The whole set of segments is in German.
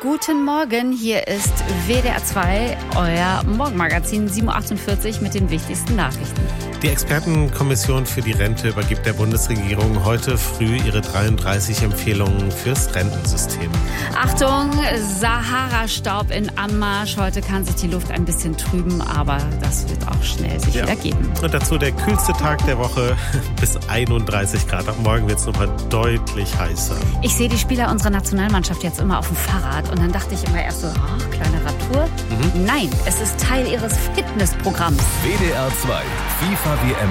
Guten Morgen, hier ist WDR 2, euer Morgenmagazin 7.48 Uhr mit den wichtigsten Nachrichten. Die Expertenkommission für die Rente übergibt der Bundesregierung heute früh ihre 33 Empfehlungen fürs Rentensystem. Achtung, Sahara-Staub in Anmarsch. Heute kann sich die Luft ein bisschen trüben, aber das wird auch schnell sich wieder geben. Und dazu der kühlste Tag der Woche bis 31 Grad. Ab morgen wird es nochmal deutlich heißer. Ich sehe die Spieler unserer Nationalmannschaft jetzt immer auf dem Fahrrad und dann dachte ich immer erst so, kleine Radtour. Nein, es ist Teil ihres Fitnessprogramms. WDR 2, FIFA WM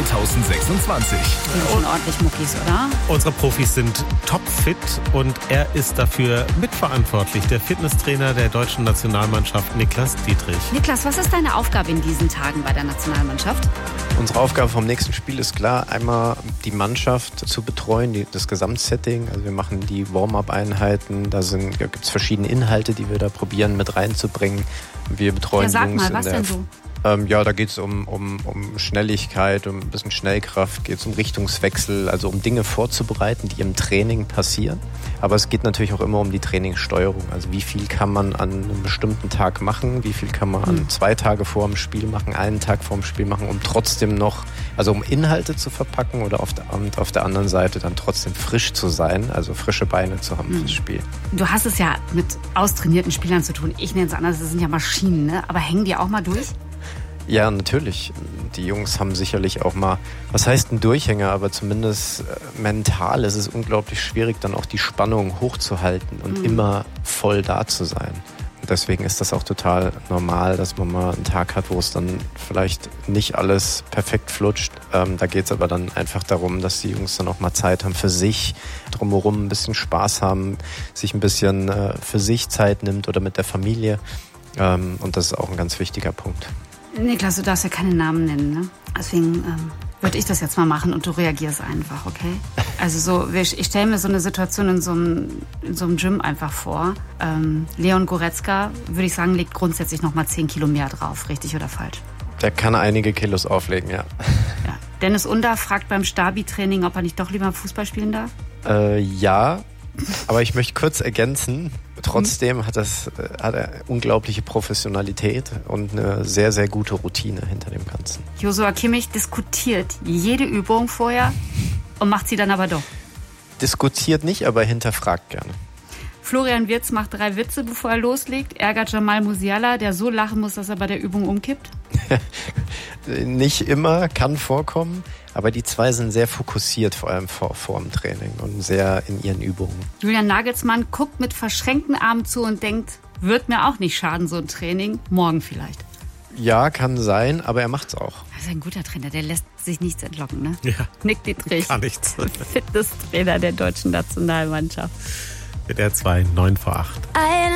2026. Die sind schon ordentlich Muckis, oder? Unsere Profis sind topfit und er ist dafür mitverantwortlich. Der Fitnesstrainer der deutschen Nationalmannschaft, Niklas Dietrich. Niklas, was ist deine Aufgabe in diesen Tagen bei der Nationalmannschaft? Unsere Aufgabe vom nächsten Spiel ist klar, einmal die Mannschaft zu betreuen, das Gesamtsetting. Also wir machen die Warm-up-Einheiten, da gibt es verschiedene Inhalte, die wir da probieren mit reinzubringen. Wir betreuen sag Jungs mal, was denn so? Da geht es um Schnelligkeit, um ein bisschen Schnellkraft, geht es um Richtungswechsel, also um Dinge vorzubereiten, die im Training passieren. Aber es geht natürlich auch immer um die Trainingssteuerung. Also wie viel kann man an einem bestimmten Tag machen, wie viel kann man an 2 Tage vor dem Spiel machen, einen Tag vor dem Spiel machen, um trotzdem noch, also um Inhalte zu verpacken oder auf der anderen Seite dann trotzdem frisch zu sein, also frische Beine zu haben fürs Spiel. Du hast es ja mit austrainierten Spielern zu tun. Ich nenne es anders, das sind ja Maschinen, ne? Aber hängen die auch mal durch? Ja, natürlich. Die Jungs haben sicherlich auch mal, was heißt ein Durchhänger, aber zumindest mental ist es unglaublich schwierig, dann auch die Spannung hochzuhalten und immer voll da zu sein. Und deswegen ist das auch total normal, dass man mal einen Tag hat, wo es dann vielleicht nicht alles perfekt flutscht. Da geht es aber dann einfach darum, dass die Jungs dann auch mal Zeit haben für sich, drumherum ein bisschen Spaß haben, sich ein bisschen für sich Zeit nimmt oder mit der Familie. Und das ist auch ein ganz wichtiger Punkt. Niklas, du darfst ja keine Namen nennen, ne? Deswegen würde ich das jetzt mal machen und du reagierst einfach, okay? Also ich stelle mir so eine Situation in so einem Gym einfach vor. Leon Goretzka, würde ich sagen, legt grundsätzlich noch mal 10 Kilo mehr drauf, richtig oder falsch? Der kann einige Kilos auflegen, ja. Dennis Under fragt beim Stabi-Training, ob er nicht doch lieber Fußball spielen darf? Ja, aber ich möchte kurz ergänzen, trotzdem hat er unglaubliche Professionalität und eine sehr, sehr gute Routine hinter dem Ganzen. Joshua Kimmich diskutiert jede Übung vorher und macht sie dann aber doch. Diskutiert nicht, aber hinterfragt gerne. Florian Wirtz macht 3 Witze, bevor er loslegt, ärgert Jamal Musiala, der so lachen muss, dass er bei der Übung umkippt. Nicht immer, kann vorkommen, aber die 2 sind sehr fokussiert, vor allem vor dem Training und sehr in ihren Übungen. Julian Nagelsmann guckt mit verschränkten Armen zu und denkt, wird mir auch nicht schaden, so ein Training, morgen vielleicht. Ja, kann sein, aber er macht's auch. Das ist ein guter Trainer, der lässt sich nichts entlocken, ne? Ja. Nick Dietrich, Gar nichts. Fitnesstrainer der deutschen Nationalmannschaft. WDR 2, 9 vor 8.